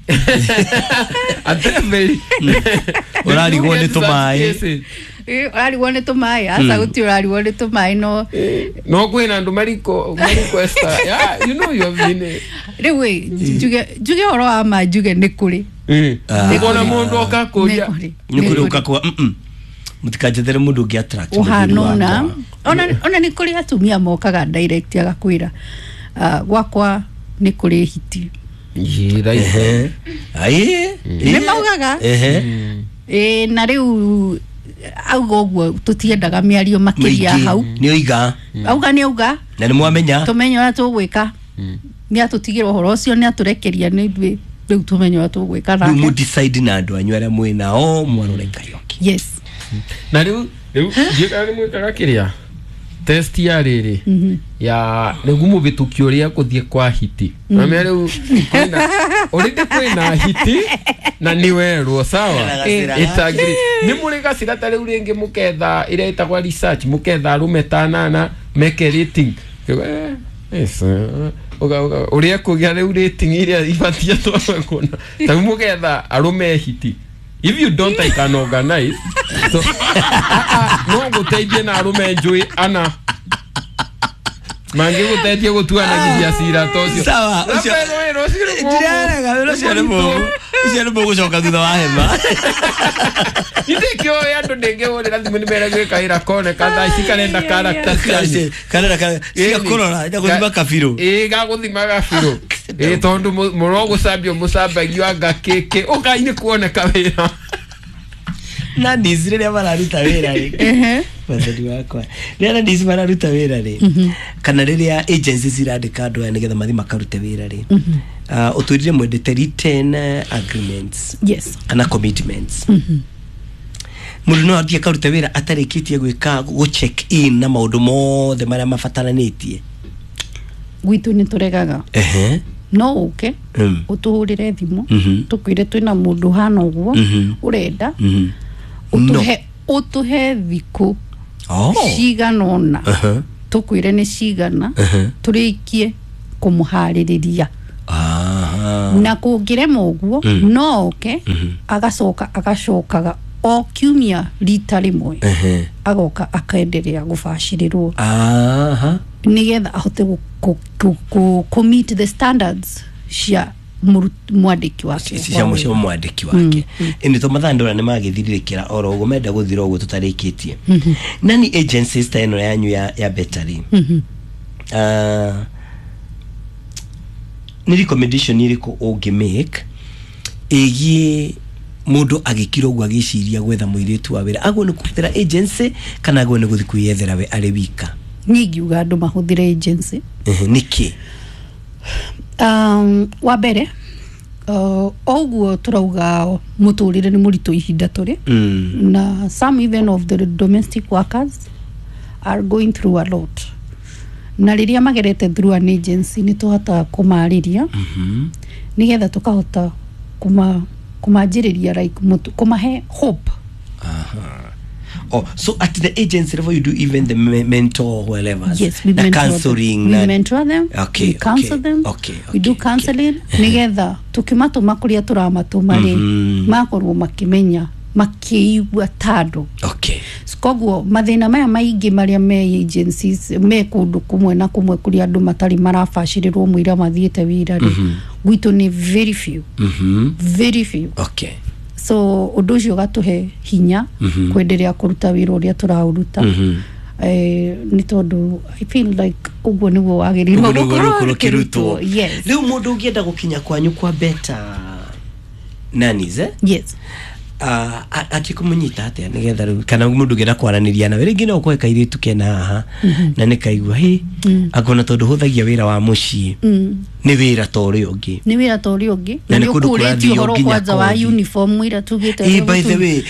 [SPEAKER 2] urari gone tumai
[SPEAKER 6] urarigwo nĩ tũmaĩ aca gũti ũrarigwo nĩ tũmaĩ
[SPEAKER 3] no kwĩna andũ mariquesta you know you have been
[SPEAKER 6] rĩu njuge ũhoro wa ma njuge nĩ kũrĩ
[SPEAKER 3] nĩkona mũndũ okakũria
[SPEAKER 2] nĩ kũrĩ ũkakwa mũtikanjethere mũndũ ũngĩ attract
[SPEAKER 6] ũhanona ona nĩ kũrĩ atumia mokaga direct agakwĩra gwakwa nĩ kũrĩ hiti nĩ maugaga na rĩu auga ũguo tũtiendaga mĩario makĩria hau
[SPEAKER 2] nĩoiga
[SPEAKER 6] auga
[SPEAKER 2] na nĩ mwamenya
[SPEAKER 6] tũmenye ũrĩa tũgwĩka nĩ atũtigĩra ũhoro ũcio nĩ atũrekeria nĩ ithuĩ rĩu tũmenye ũrĩa tũgwĩka nake
[SPEAKER 2] rĩu mũdecide na andũ anyu arĩa mwĩnao mwarore Kariuki
[SPEAKER 6] yes
[SPEAKER 3] na rĩu njĩra nĩ mwĩkaga kĩrĩa test ya rĩrĩ ya nĩguo mũbĩtũki ũrĩa kũthiĩ kwa hiti na mẹ rĩu kwĩna hiti na nĩ werwo sawa itagiri nĩ mũrĩ gacira ta rĩu rĩngĩ mũketha ĩrĩa ĩtagwa research mũketha arũme tanana meke rating ũrĩa kũgĩa rĩu rating ĩrĩa ibatie twakona ta mũketha arũme hiti. If you don't, I can organize. So, no gũteithie na arũme njũĩ ana mangi gũteithie gũtua na githia cira tocio
[SPEAKER 2] sawa ucio nĩ mũgũcoka thutha wa hema
[SPEAKER 3] itekio andũ ndĩngĩhũrĩra thimũ nĩ mere gwĩkaĩra kone katha ici karenda character
[SPEAKER 2] cia kũrora gũthima kabirũ
[SPEAKER 3] gagũthima kabirũ tondũ mũrogũcambio mũcambagio anga kĩkĩ ũkainĩ kuoneka wĩra
[SPEAKER 2] na ndizi rĩrĩa mararuta wĩra rĩ mathari wakwa rĩrĩa ndizi mararuta wĩra rĩ kana rĩrĩa agencies irandĩka andũ aya nĩgetha mathi makarute wĩra rĩ ũtwĩrire mwendete written agreements
[SPEAKER 6] yes
[SPEAKER 2] kana commitments mũndũ no athiĩ akarute wĩra atarĩkĩtie gwĩka go check in na maũndũ mothe marĩa mabataranĩtie
[SPEAKER 6] gwitũ nĩ tũregaga no ũke ũtũhũrĩre thimũ tũkwĩre twĩna mũndũ hana ũguo ũrenda ũtũhe thikũ cigana ũna tũkwĩre nĩ cigana tũrĩkie kũmũharĩrĩria na kũngĩrema ũguo no ũke agacokaga o kiumia rita rĩmwe agoka akaendelea gũbacĩrĩrwo nigetha ahote ku meet the standards cia mwandĩki wake
[SPEAKER 2] cia mwandĩki wake ĩnĩ to mathandũra nĩ magĩthirirĩkĩra oro ũguo menda gũthira ũguo tũtarĩkĩtie nani agencies ta ĩno yanyu ya Betari nĩ recommendation irĩkũ ũngĩmake ĩgiĩ mũndũ agĩkira ũguo agĩciria gwetha mũirĩtu wa wĩra agwo nĩ kũhũthĩra agency kana agwo nĩ gũthiĩ kwĩyethera we arĩ wika
[SPEAKER 6] nĩngiuga andũ mahũthĩre agency
[SPEAKER 2] nĩkĩ
[SPEAKER 6] wa mbere oguo turauga mũtũrĩre nĩ mũritũ ihinda tũrĩ na some even of the domestic workers are going through a lot na rĩrĩa magerete through an agency nĩ tũhotaga kũmarĩria nĩgetha tũkahota kumanjĩrĩria like kumahe hope
[SPEAKER 2] so at the agency level you do even the mentor whatever
[SPEAKER 6] yes we mentor them
[SPEAKER 2] okay
[SPEAKER 6] we counsel them we do counseling nĩgetha tũkĩmatũma kũrĩa tũramatũma rĩ makorwo makĩmenya makĩigua tandũ koguo mathĩna maya maingĩ marĩa me agencies me kũndũ kũmwe na kũmwe kũrĩa andũ matarĩ marabacĩrĩrwo mũira mathiĩte wĩra rĩ gwitũ nĩ very few so ũndũ ũcio ũgatũhe hinya kwendelea kũruta wĩra ũrĩa tũraũruta nĩ tondũ I feel like ũguo nĩguo wagĩrĩirwo gũkorwo kĩrutwo
[SPEAKER 2] rĩu mũndũ ũngĩenda gũkinya kwanyu kwa Beta nannies
[SPEAKER 6] yes
[SPEAKER 2] akikumunyita atĩa nĩgetha rĩu kana mũndũ ũngĩenda kwaranĩria nawe rĩngĩ no ũkoe kairĩtu kena haha na nĩ kaigua akona tondũ hũthagia wĩra wa mũciĩ nĩ wĩra ta ũrĩa ũngĩ
[SPEAKER 6] na nĩ kũrĩtio horo kwanza wa uniform mwĩra tugĩte
[SPEAKER 2] by the way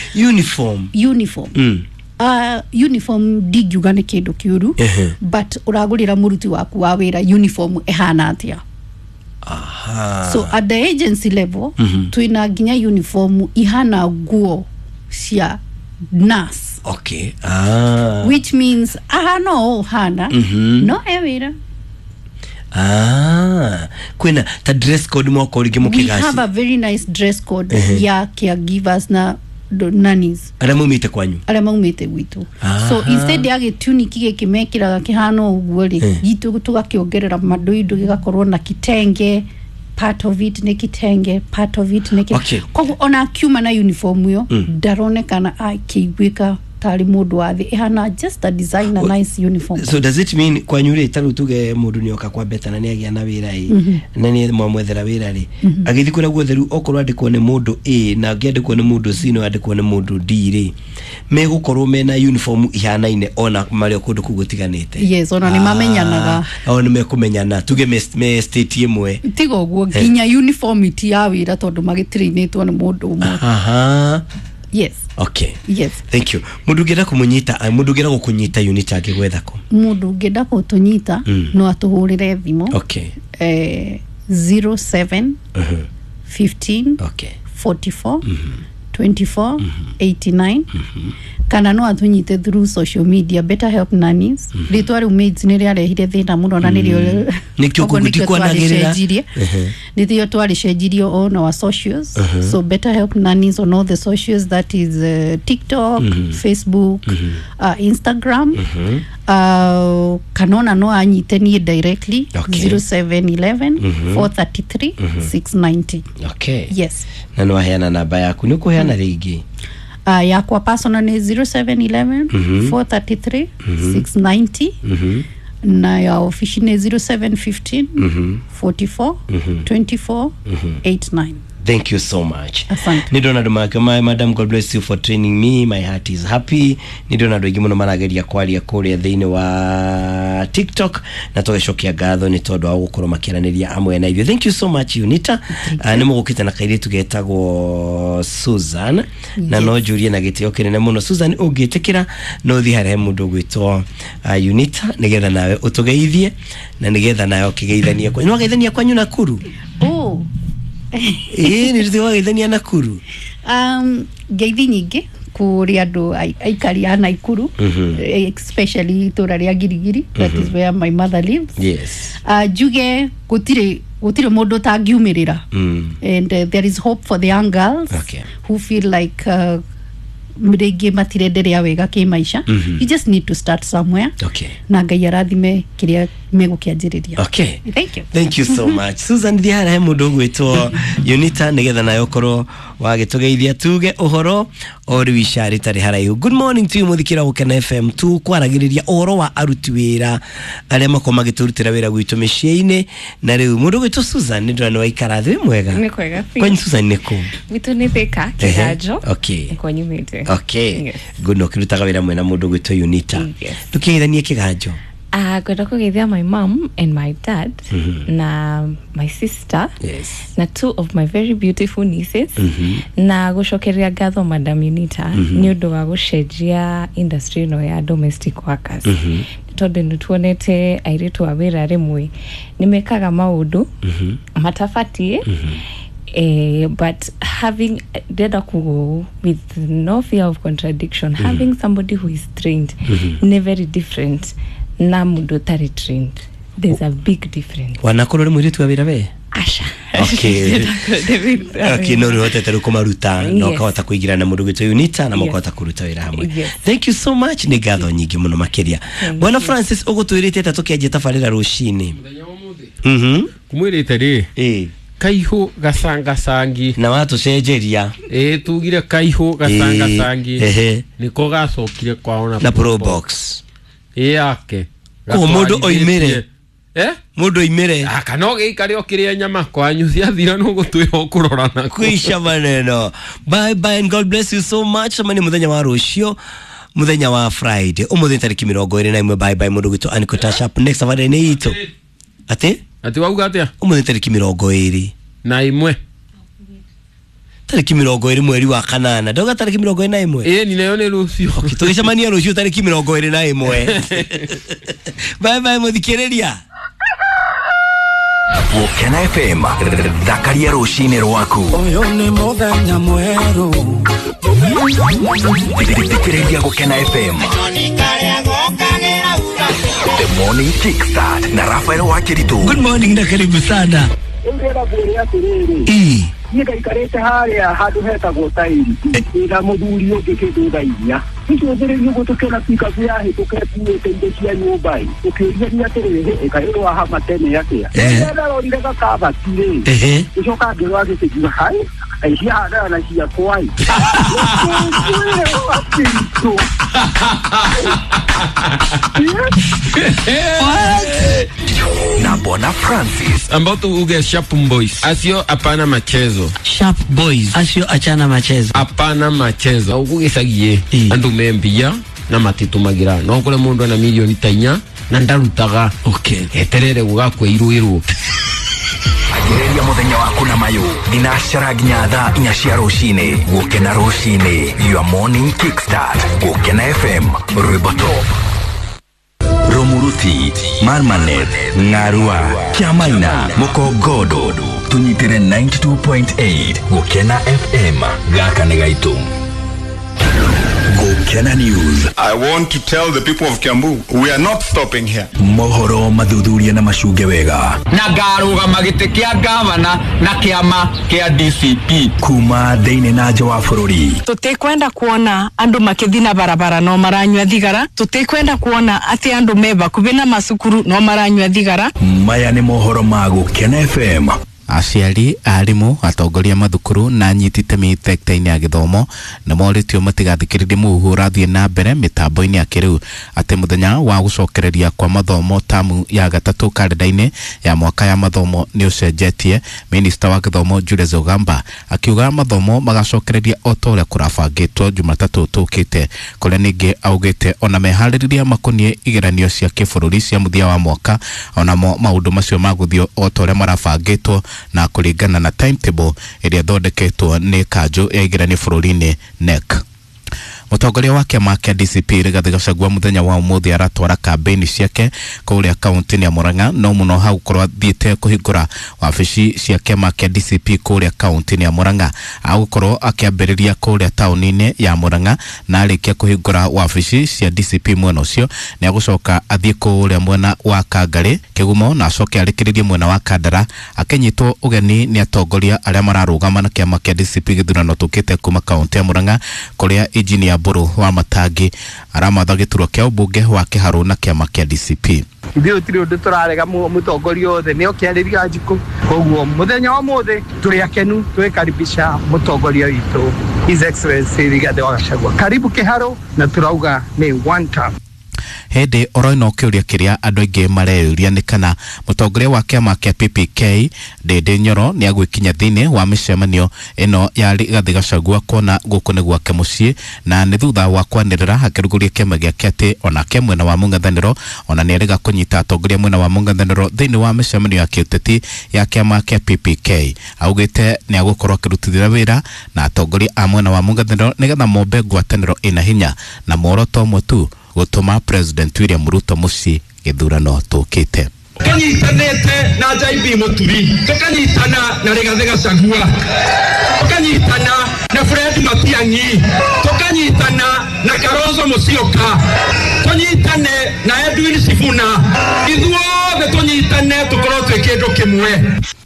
[SPEAKER 6] uniform ndigiuga nĩ kĩndũ kĩũru but ũragũrĩra mũruti waku wa wĩra uniform ehana atĩa So at the agency level tuina ginya uniform ihana nguo cia nurse.
[SPEAKER 2] Okay.
[SPEAKER 6] Which means no hana no ewira.
[SPEAKER 2] Kwena ta dress code mwako ulike
[SPEAKER 6] we have a very nice dress code ya caregivers na nannies
[SPEAKER 2] aramumite kwanyu
[SPEAKER 6] aramumite gwitu. So instead ya gituni kige kimekiraga kihano uguo ri gitu tugakiongerera madoido gigakorwo na kitenge, part of it ne kitenge, part of it ne kwa ona akiuma na uniform yo daronekana akigwika tari mundu wathi ihana just a design a nice uniform.
[SPEAKER 2] So does it mean kwa nyure taru tuge mundu ni oka kwa beta na ni agia na wira na ni mwamwethera wira ri agithikura gwetheru okorwo andikwo ni mundu A na agiandikwo ni mundu C no andikwo ni mundu D ri me gukorwo mena uniform ihanaine ona mario kundu kugutiganite.
[SPEAKER 6] Yes, ona ni mamenyanaga
[SPEAKER 2] ona me kumenyana tuge me state imwe
[SPEAKER 6] tigo guo ginya uniformity ya wira tondu magitrinitwo ni mundu umwe. Yes.
[SPEAKER 2] Okay.
[SPEAKER 6] Yes.
[SPEAKER 2] Thank you. Mundu ngenda kumunyita, mundu ngenda gukunyita unit agigwethako.
[SPEAKER 6] Mundu ngenda gutunyita no atuhurire thimo.
[SPEAKER 2] Okay.
[SPEAKER 6] 07 15
[SPEAKER 2] okay
[SPEAKER 6] 44 24 89 kana no atunyite through social media Better Help Nannies. Ritwa ru maids ni ria rehire thina muno na nirio
[SPEAKER 2] nikyo kugutikwa na gerera
[SPEAKER 6] nitio twari cenjirio on our socials. So Better Help Nannies on all the socials, that is TikTok, Facebook, Instagram. Kanona no anyite ni directly 0711 433 690.
[SPEAKER 2] Okay.
[SPEAKER 6] Yes.
[SPEAKER 2] Na no heana namba yaku ni kuheana ringi
[SPEAKER 6] ya kwa personal ni 0711 433 690 na ya official ni 0715 44 24 89.
[SPEAKER 2] Thank you so much.
[SPEAKER 6] Asante.
[SPEAKER 2] Ni Donald Makema, Madam, God bless you for training me. My heart is happy. Ni Donald Gimuno marageria kwaria kuria thiini wa TikTok na togeshokia gatho ni tondu wa gukoro makiraniria amwe na ivyo. Thank you so much Unita. Ni mugukite na kairi tugetagwo Susan na no jurie na gitio kinene muno. Susan ungitikira no thi hare mundu gwitwo Unita nigetha nawe utugeithie na nigetha nayo kigeithania kwa no geithania kwanyu Nakuru. Ni rithiwa geithania Nakuru.
[SPEAKER 6] Geithi nyingi kuri andu aikari a Nakuru, especially itura ria Girigiri, that is where my mother lives.
[SPEAKER 2] Yes.
[SPEAKER 6] Juge gutire mundu tangiumirira, and there is hope for the young girls who feel like mrege matirenderea wega kimaisha. You just need to start somewhere. Na Ngai arathime kiria megukianjiriria.
[SPEAKER 2] Okay.
[SPEAKER 6] Thank you
[SPEAKER 2] so much. Susan Diara he mundu gwitwo Unita nigetha nayo korwo wagitugeithia tuge uhoro ori wishari tari haraihu. Good morning to you muthikira Ukena FM tu kwaragiriria uhoro wa aruti wira aria makoma giturutira wira gwitu miciini na riu mundu gwitwo Susan ni ndona waikara thwi mwega.
[SPEAKER 7] Ni kwega.
[SPEAKER 2] Kwa Susan niko
[SPEAKER 7] witu ni Thika Kigajo.
[SPEAKER 2] Okay.
[SPEAKER 7] Kwa nyumite.
[SPEAKER 2] Okay. Yes. Good no kirutaga wira mwena mundu gwitwo Unita. Tukiithania Kigajo.
[SPEAKER 7] Kwenda kugeithia my mom and my dad na my sister na two of my very beautiful nieces na gushokeria gatho Madam Unita ni undu wa gucenjia industry no ya domestic workers. Tondu nituonete airitu a wira rimwe nimekaga maundu matafatie but having data kugo with no fear of contradiction, having somebody who is trained very different na mundu tari trained, there's a big difference.
[SPEAKER 2] Wanakoro muritu wira we
[SPEAKER 7] asha.
[SPEAKER 2] Okay. Okay, no rote taru kumaruta no kawata kuigira na mundu gwitwo Unita na mukawata kuruta wira hamwe. Thank you so much ni gatho nyingi muno makiria. Bwana Francis ugutwirite tatukiaje tafarira rushini
[SPEAKER 3] kumwirite ri kaiho gasanga sangi
[SPEAKER 2] na watu cenjeria
[SPEAKER 3] tugire kaiho gasanga sangi niko gacokire kwaona
[SPEAKER 2] na pro box
[SPEAKER 3] yake
[SPEAKER 2] ko mundu oimire mundu oimire
[SPEAKER 3] kana gikari okiria nyama kwanyu ciathira no gutwira okurorana
[SPEAKER 2] kuisha maneno. Bye bye and God bless you so much. Mani muthenya wa rucio muthenya wa Friday umuthi tariki 21. Bye bye mundu gwitwo Aniko Tashap next Saturday ni itu ati
[SPEAKER 3] wauga atia
[SPEAKER 2] umuthi tariki 20
[SPEAKER 3] na imwe
[SPEAKER 2] tariki 20 mweri wa kanana ndoga tariki 21
[SPEAKER 3] ni nayo ni rucio
[SPEAKER 2] tukicemania rucio tariki 21. Bye bye muthikiriria.
[SPEAKER 1] Gukena FM thakaria rucini rwaku
[SPEAKER 8] uyu ni muthenya mweru
[SPEAKER 1] thikiriria Gukena FM The Morning Kickstart na Rafael Wakiritu.
[SPEAKER 2] Good morning na karibu sana.
[SPEAKER 9] Ngera bweria tiriri niga ikarete haria hadu heta gotairi ina muthuri ungikindu thainya icio thiriri gutokera pika yahe tukepuwe tendecia nyumbai ukiria tiriri ikairwa hama tene yake ngera rorire kakaba tire icoka ngirwa gitigiwa hai aishia hada na cia kwai
[SPEAKER 1] na Bona Francis
[SPEAKER 3] ambao uge Sharp Boys asio apana machezo.
[SPEAKER 2] Sharp Boys asio achana machezo.
[SPEAKER 3] Apana machezo ugesagie andu membia na matitumagira no kule mundu na milioni tainya na ndarutaga eterere gugakwe iruiru
[SPEAKER 1] agereria muthenya waku na mayu dinashara ginyatha inya cia rucini Gukena rucini your morning kickstart Gukena FM Rwibotop Romuruti Marmanet Ngarua Kiamaina Mukogodo tunyitire 92.8 Gukena FM gaka ni gaitu Gukena News.
[SPEAKER 10] I want to tell the people of Kiambu, we are not stopping here.
[SPEAKER 1] Mohoro mathuthuria na macuge wega.
[SPEAKER 11] Na ngaruga magite kia gavana na kiama kia DCP.
[SPEAKER 1] Kuma thiini na nja wa bururi.
[SPEAKER 12] Tutikwenda kuona andu makithina barabara no maranywa thigara. Tutikwenda kuona ati andu meba kubina masukuru no maranywa thigara.
[SPEAKER 1] Maya ni mohoro ma Gukena FM.
[SPEAKER 13] Aciari, arimu, atongoria mathukuru na nyititemi sekta-ini ya githomo na moritio matigathikiririe muhura thie na mbere mitambo-ini ya kiriu ati muthenya wa gucokereria kwa mathomo tamu ya gatatu kalenda-ini ya mwaka ya mathomo ni ucenjetie. Minister wa githomo Julius Ogamba akiuga mathomo magacokereria otoria kurabangitwo Jumatatu tukite kuria ningi augite ona mehaririria makonie igeranio cia kibururi cia muthia wa mwaka ona maundu macio maguthio otoria marabangitwo na kuringana na timetable iria thondeketwo ni kanjo ya igeranio bururi-ini NEC. Mutongoria wa kiama kia DCP Rigathi Gachagua muthenya wa umuthi aratwara kampeni ciake kuria kaunti ya Murang'a no muno hau korwa thiete kuhingura wabici cia kiama kia DCP kuria kaunti ya Murang'a agukorwo akiambiriria kuria tauni-ini ya Murang'a na arikia kuhingura wabici cia DCP mwena ucio ni agucoka athie kuria mwena wa Kangari Kigumo na acoke arikiririe mwena wa Kandara akenyitwo ugeni ni atongoria aria mararugama na kiama kia DCP githurano tukite kuma kaunti ya Murang'a kuria engineer Buru wa Matangi aramatha gituro kia ubunge wa Kiharu na kiama kia DCP.
[SPEAKER 9] Ndio trio nduturarega mutongoria othe ni okiariria njiku koguo muthenya wa mothe turi akenu twikaribisha mutongoria witu His Excellency Rigathi Gachagua. Karibu Kiharu na turauga ni one time.
[SPEAKER 13] Hede oroino kiuria kiria andu aingi mareyuria ni kana mutongoria wa kiama kia PPK Ndindi Nyoro ni agwikinya thini wa micemanio ino ya Rigathi Gachagua kuona guku ni gwake mucii na ni thutha wa kwanirira hakiruguria kiama giake ati ona ke mwena wa mung'ethaniro ona ni ariga kunyita atongoria mwena wa mung'ethaniro thini wa micemanio ya kiuteti ya kiama kia PPK augite ni agukorwo akirutithira wira na atongoria a mwena wa mung'ethaniro nigetha mombe ngwataniro ina hinya na muoroto umwe tu gutuma President William Ruto mucii githurano tukite.
[SPEAKER 11] Kanyitanete na Jaibi Muturi, tukanyitana na Rigathi Gachagua, tukanyitana na Fred Matiang'i, tukanyitana na Kalonzo Musyoka, tunyitane na Edwin Sifuna, ithuothe tunyitane tukorwo twi kindu kimwe.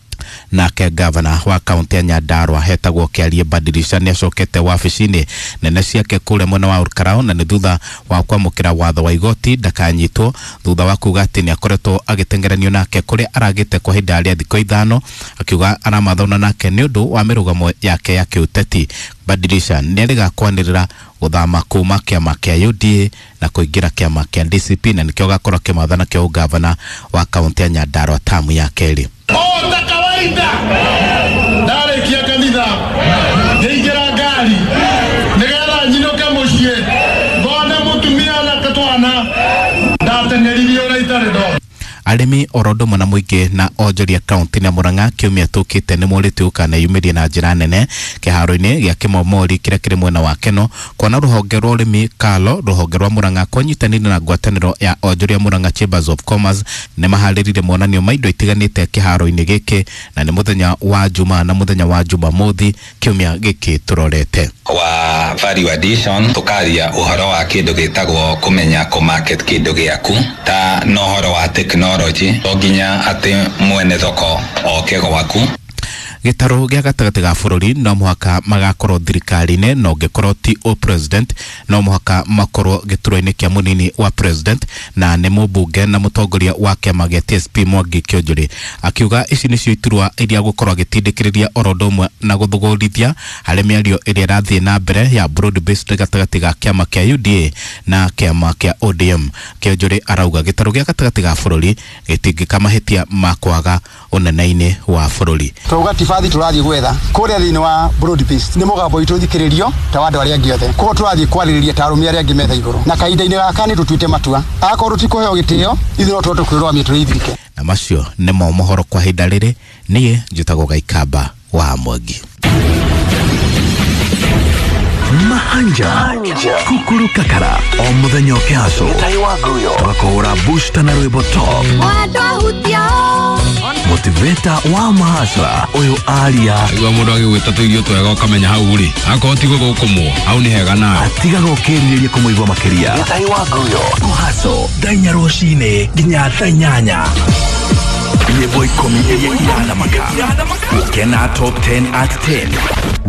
[SPEAKER 13] Nake gavana wa kaunti ya Nyandarua hetagwo Kiarie Badilisha ni acokete wabici-ini nene ciake kuria mwena wa Ukarao na ni thutha wa kwamukira watho wa igoti ndakanyitwo thutha wa kuga ati ni akoretwo agitengeranio nake kuria aragite kwa hinda ria thikũ 5 akiuga aramathona nake ni undu wa mirugamo yake ya kiuteti. Badilisha ni ariga kwanirira guthama kuma kiama kia UDA na kuingira kiama kia DCP na nikio gakorwo kimathana kia ugavana wa kaunti ya Nyandarua tamu ya keri.
[SPEAKER 14] Dale kia kanitha ngiingira ngari nigetha nyinoke mucii ngone mutumia na katwana ndateneririe ura itare ndo
[SPEAKER 13] arimi orodo mona muingi na onjoria county na Murang'a kiumia tukite ni morite ukana yumirie na njira nene kiharo-ini gia kimomori kiria kiri mwena wa Keno kwana ruhonge rwa urimi Kalo ruhonge rwa Murang'a kwanyitanire na ngwataniro ya onjoria Murang'a Chambers of Commerce ni maharirire monanio maindo itiganite kiharo-ini giki na ni muthenya wa Juma na muthenya wa Jumamothi kiumia giki turorete
[SPEAKER 11] wa value addition tukaria uhoro wa kindu gitagwo kumenya ko market kindu giaku ta no horo wa technology oginya ati mwene thoko okego waku
[SPEAKER 13] gitaro gia gatagati ga bururi no muhaka magakorwo thirikari-ini no ngikorwo ti o president no muhaka makorwo gituro-ini kia munini wa president na ni mubunge na mutongoria wa kiama gia TSP Mwangi Kionjuri akiuga ici nicio iturwa iria gukorwo agitindikiriria orodomwe na guthugurithia hari miario iria rathie na mbere ya broad based gatagati ga kiama kia UDA na kiama kia ODM. Kionjuri arauga gitaro gia gatagati ga bururi gitingikamahitia makwaga unene-ini wa bururi
[SPEAKER 15] bathi turathie gwetha kuria thini wa broad based ni mugambo itu thikiririo ta wandu aria angi othe ko turathie kwariria ta arumi aria angi metha iguru na kahinda-ini gaka ni tutuite matua akorwo tikuheo gitio ithu no twote kwirwo amia ithirike
[SPEAKER 13] na macio ni mohoro kwa hinda riri nie njitagwo Gaikamba wa Mwangi
[SPEAKER 1] Mahanja Kukuru Kakara o muthenya ukiaso twakora booster na rwimbo top motivator wa mahasla uyu aria
[SPEAKER 16] igwa mundu agigwita tuirio twega ukamenya hau ri akoti gukumwo hau ni hega na
[SPEAKER 1] atiga gukiririria kumuigwa makiria Ngai wa nguyo tuhaso dainya rocine nginya tanyanya Ye boy komi irana maka. Kena top 10 at 10.